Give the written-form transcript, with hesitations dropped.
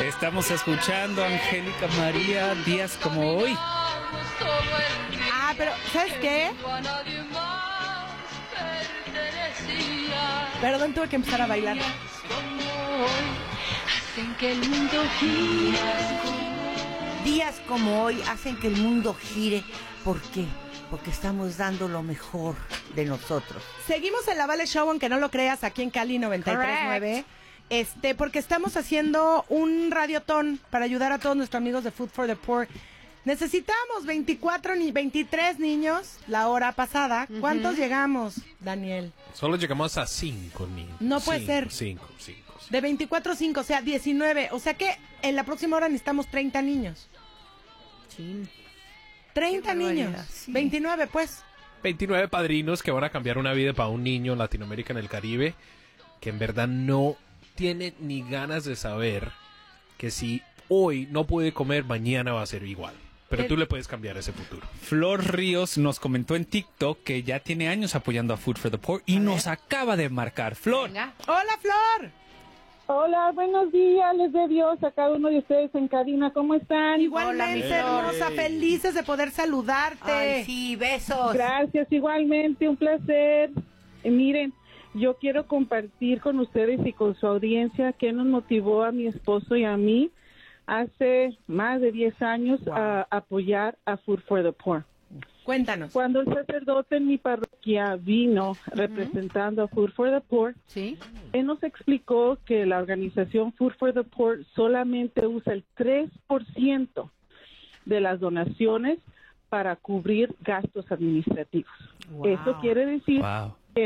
Estamos escuchando a Angélica María, días como hoy. Ah, pero ¿sabes qué? Perdón, tuve que empezar a bailar. Días como hoy hacen que el mundo gire. ¿Por qué? Porque estamos dando lo mejor de nosotros. Seguimos en la Vale Show, aunque no lo creas, aquí en Cali 93.9. Porque estamos haciendo un radiotón para ayudar a todos nuestros amigos de Food for the Poor. Necesitamos 23 niños la hora pasada. ¿Cuántos llegamos, Daniel? Solo llegamos a 5 niños. No puede ser. 5. De 24 a 5, o sea, 19. O sea que en la próxima hora necesitamos 30 niños. Sí. 30 niños. Sí. 29, pues. 29 padrinos que van a cambiar una vida para un niño en Latinoamérica, en el Caribe, que en verdad no tiene ni ganas de saber que si hoy no puede comer, mañana va a ser igual. Pero tú le puedes cambiar ese futuro. Flor Ríos nos comentó en TikTok que ya tiene años apoyando a Food for the Poor y nos acaba de marcar. Flor. Venga. Hola, Flor. Hola, buenos días, les de Dios a cada uno de ustedes en cabina, ¿cómo están? Igualmente, hermosa, felices de poder saludarte. Ay, sí, besos. Gracias, igualmente, un placer. Miren, yo quiero compartir con ustedes y con su audiencia qué nos motivó a mi esposo y a mí hace más de 10 años a apoyar a Food for the Poor. Cuéntanos. Cuando el sacerdote en mi parroquia vino representando a Food for the Poor, ¿Sí? él nos explicó que la organización Food for the Poor solamente usa el 3% de las donaciones para cubrir gastos administrativos. Wow. Eso quiere decir Wow.